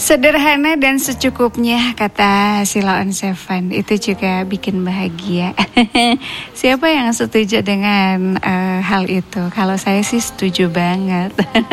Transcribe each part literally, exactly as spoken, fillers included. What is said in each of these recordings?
Sederhana dan secukupnya, kata Sheila on Seven, itu juga bikin bahagia. Siapa yang setuju dengan uh, hal itu? Kalau saya sih setuju banget.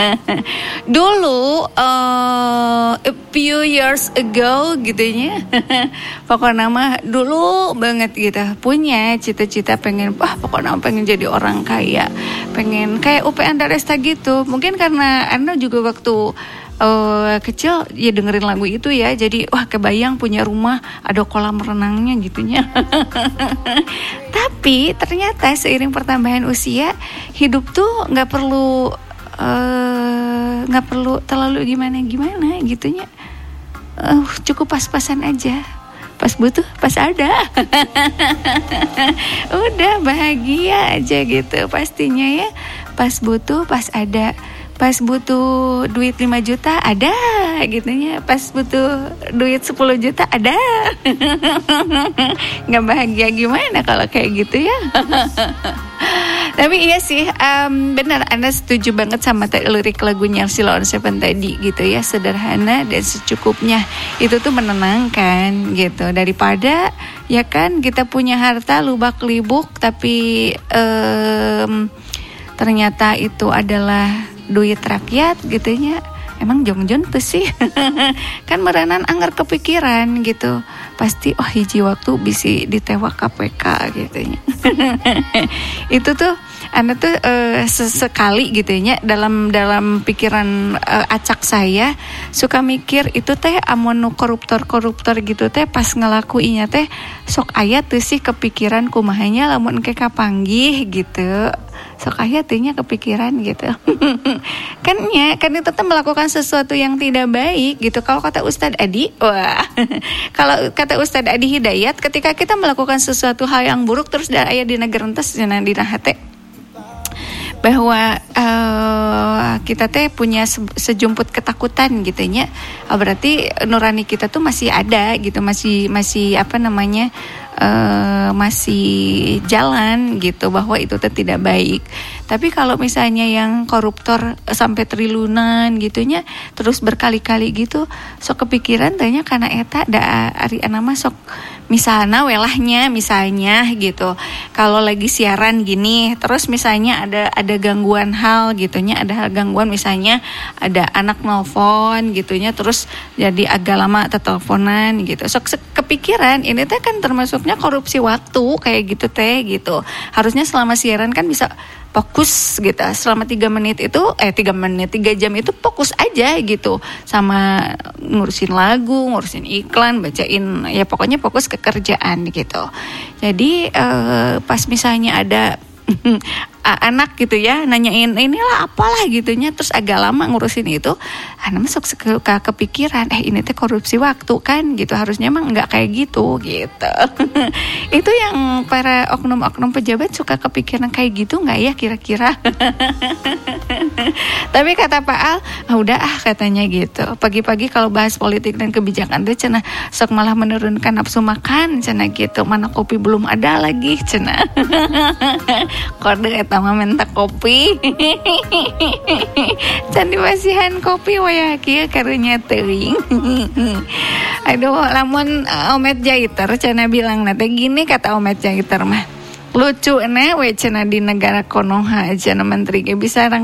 Dulu uh, a few years ago gitunya, pokoknya mah dulu banget gitu, punya cita-cita pengen, wah pokoknya pengen jadi orang kaya, pengen kayak U P Andaresta gitu. Mungkin karena Anda juga waktu Uh, kecil ya dengerin lagu itu ya, jadi wah kebayang punya rumah ada kolam renangnya gitunya. Tapi ternyata seiring pertambahan usia, hidup tuh nggak perlu nggak uh, perlu terlalu gimana gimana gitunya. Uh, cukup pas-pasan aja, pas butuh pas ada. Udah bahagia aja gitu pastinya ya, pas butuh pas ada. Pas butuh duit lima juta ada gitunya, pas butuh duit sepuluh juta ada. Gak bahagia gimana kalau kayak gitu ya. Tapi iya sih, um, benar, Anda setuju banget sama t- lirik lagunya Sheila on Seven tadi gitu ya. Sederhana dan secukupnya, itu tuh menenangkan gitu, daripada ya kan kita punya harta lubak-libuk tapi um, ternyata itu adalah duit rakyat gitunya. Emang jongjon tuh sih. Kan merenan anggar kepikiran gitu, pasti oh hiji waktu bisa ditewak K P K gitunya. Itu tuh Anda tuh uh, sesekali gitunya, dalam dalam pikiran uh, acak saya suka mikir itu teh amun nu koruptor-koruptor gitu teh pas ngelakuinya teh sok aya teu sih kepikiran kumahanya lamun engke kapanggih gitu. Sok aya teunya kepikiran gitu. Kan ya, kan itu tuh melakukan sesuatu yang tidak baik gitu. Kalau kata Ustadz Adi, wah. Kalau kata Ustadz Adi Hidayat, ketika kita melakukan sesuatu hal yang buruk terus da aya dina gerentes cenah dina hate, bahwa uh, kita teh punya se- sejumput ketakutan gitunya, berarti nurani kita tuh masih ada gitu, masih masih apa namanya uh, masih jalan gitu, bahwa itu teh tidak baik. Tapi kalau misalnya yang koruptor sampai triliunan gitunya terus berkali-kali gitu, sok kepikiran tanya karena eta da ari anama sok misalnya welahnya misalnya gitu, kalau lagi siaran gini terus misalnya ada ada gangguan hal gitunya, ada hal gangguan misalnya ada anak nelfon gitunya terus jadi agak lama teteleponan gitu, sok kepikiran ini teh kan termasuknya korupsi waktu kayak gitu teh gitu. Harusnya selama siaran kan bisa fokus gitu, selama tiga menit itu eh tiga menit tiga jam itu fokus aja gitu, sama ngurusin lagu, ngurusin iklan, bacain, ya pokoknya fokus ke kerjaan gitu. Jadi eh, pas misalnya ada anak gitu ya nanyain inilah apalah gitunya terus agak lama ngurusin itu, anak masuk ke kepikiran eh ini teh korupsi waktu kan gitu, harusnya emang nggak kayak gitu gitu. Itu yang para oknum-oknum pejabat suka kepikiran kayak gitu nggak ya kira-kira? Tapi kata Pak Al, ah, udah ah katanya gitu, pagi-pagi kalau bahas politik dan kebijakan tuh cenah sok malah menurunkan nafsu makan cenah gitu, mana kopi belum ada lagi cenah. Kode eta mah minta kopi. Can dibasihan kopi waya kieu karunya teuing. Aduh, lamun uh, Omet Jaiter cenah bilang teh gini, kata Omet Jaiter mah, lucu na we cenah di negara Konoha cenah menteri ge bisa